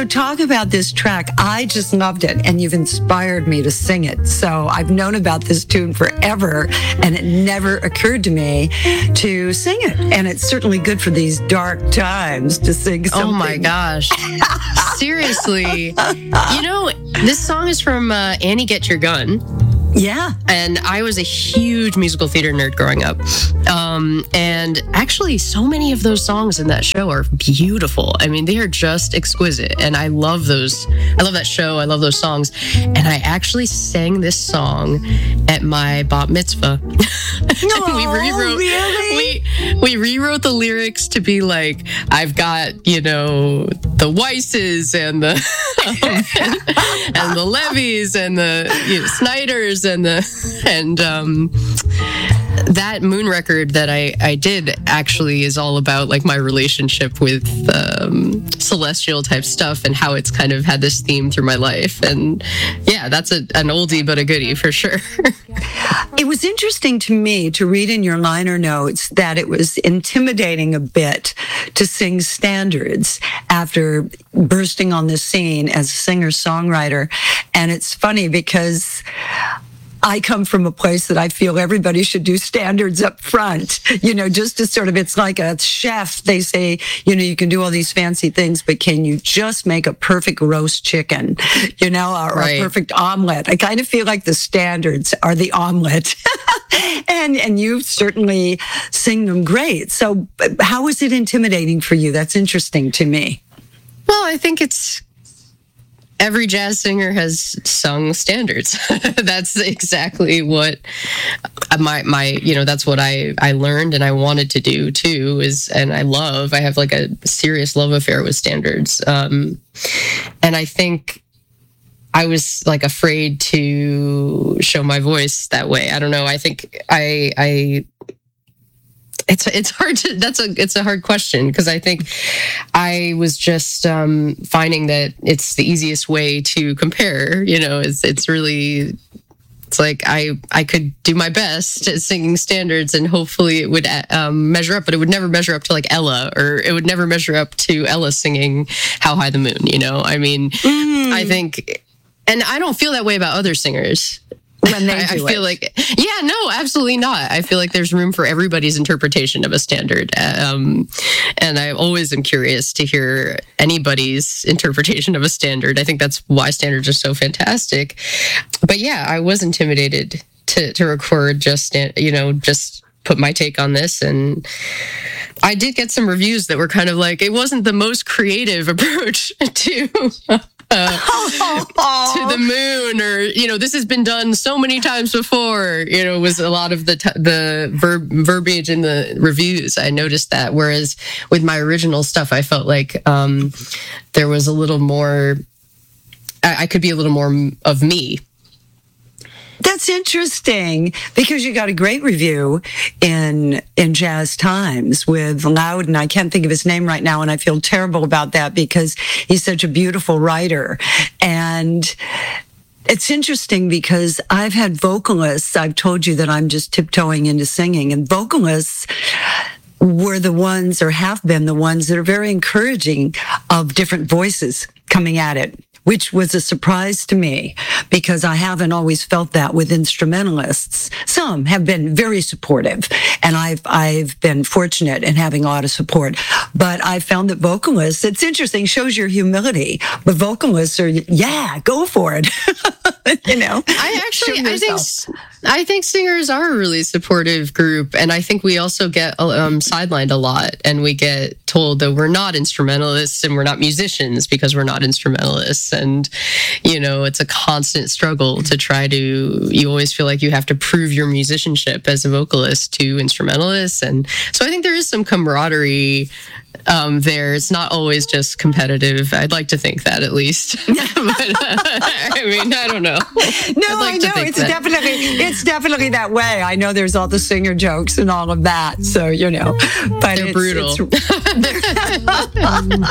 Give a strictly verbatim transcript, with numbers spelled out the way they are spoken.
So talk about this track. I just loved it, and you've inspired me to sing it. So I've known about this tune forever, and it never occurred to me to sing it. And it's certainly good for these dark times to sing something. Oh my gosh. Seriously. You know, this song is from uh, Annie Get Your Gun. Yeah. And I was a huge musical theater nerd growing up. Um, and actually, so many of those songs in that show are beautiful. I mean, they are just exquisite. And I love those. I love that show. I love those songs. And I actually sang this song at my bat mitzvah. Oh, we rewrote, really? we, we rewrote the lyrics to be like, I've got, you know, the Weisses and the, um, and the Levies and the you know, Snyders and the and um that Moon record that I, I did actually is all about like my relationship with um, celestial type stuff and how it's kind of had this theme through my life. And yeah, that's a, an oldie but a goodie for sure. It was interesting to me to read in your liner notes that it was intimidating a bit to sing standards after bursting on the scene as a singer-songwriter. And it's funny because I come from a place that I feel everybody should do standards up front, you know, just to sort of, it's like a chef. They say, you know, you can do all these fancy things, but can you just make a perfect roast chicken, you know, or, right. or a perfect omelet? I kind of feel like the standards are the omelet. and and you certainly sing them great. So how is it intimidating for you? That's interesting to me. Well, I think it's every jazz singer has sung standards. That's exactly what my, my, you know, that's what I, I learned and I wanted to do too is, and I love, I have like a serious love affair with standards. Um, and I think I was like afraid to show my voice that way. I don't know. I think I, I, It's it's hard to that's a it's a hard question because I think I was just um, finding that it's the easiest way to compare. You know, it's it's really it's like I I could do my best at singing standards and hopefully it would um, measure up, but it would never measure up to like Ella or it would never measure up to Ella singing How High the Moon. You know, I mean, mm. I think, and I don't feel that way about other singers. When they I, do I feel it. like, yeah, no, absolutely not. I feel like there's room for everybody's interpretation of a standard. Um, and I always am curious to hear anybody's interpretation of a standard. I think that's why standards are so fantastic. But yeah, I was intimidated to, to record just, you know, just put my take on this. And I did get some reviews that were kind of like, it wasn't the most creative approach to... Uh, to the moon, or you know, this has been done so many times before. You know, was a lot of the t- the verb verbiage in the reviews. I noticed that. Whereas with my original stuff, I felt like um, there was a little more. I-, I could be a little more of me. That's interesting because you got a great review in in Jazz Times with Loudon. I can't think of his name right now, and I feel terrible about that because he's such a beautiful writer. And it's interesting because I've had vocalists, I've told you that I'm just tiptoeing into singing, and vocalists were the ones, or have been the ones, that are very encouraging of different voices coming at it, which was a surprise to me because I haven't always felt that with instrumentalists. Some have been very supportive, and I've I've been fortunate in having a lot of support. But I found that vocalists, it's interesting, shows your humility. But vocalists are, yeah, go for it. You know, I actually, I think, I think singers are a really supportive group, and I think we also get um, sidelined a lot, and we get told that we're not instrumentalists and we're not musicians because we're not instrumentalists, and you know, it's a constant struggle to try to. You always feel like you have to prove your musicianship as a vocalist to instrumentalists, and so I think there is some camaraderie um, there. It's not always just competitive. I'd like to think that at least. But, uh, I mean, I don't know. No, like I know it's that. definitely it's definitely that way. I know there's all the singer jokes and all of that. So you know, but they're it's, brutal. It's,